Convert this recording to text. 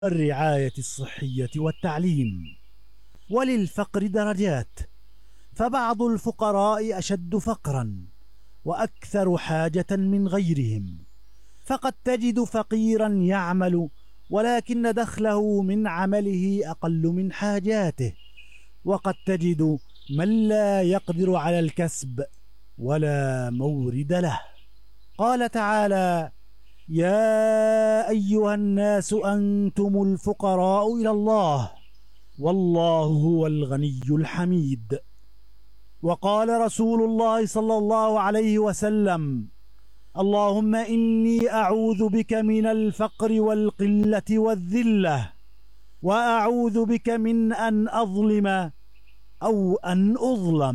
الرعاية الصحية والتعليم. وللفقر درجات، فبعض الفقراء أشد فقرا وأكثر حاجة من غيرهم، فقد تجد فقيرا يعمل ولكن دخله من عمله أقل من حاجاته، وقد تجد من لا يقدر على الكسب ولا مورد له. قال تعالى: يا أيها الناس أنتم الفقراء إلى الله والله هو الغني الحميد. وقال رسول الله صلى الله عليه وسلم: اللهم إني أعوذ بك من الفقر والقلة والذلة، وأعوذ بك من أن أظلم أو أن أظلم.